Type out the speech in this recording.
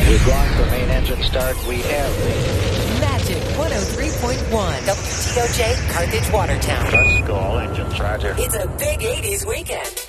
We've gone for main engine start. We have Magic 103.1 WTOJ, Carthage, Watertown. Let's go, all engines, roger. It's a big 80s weekend.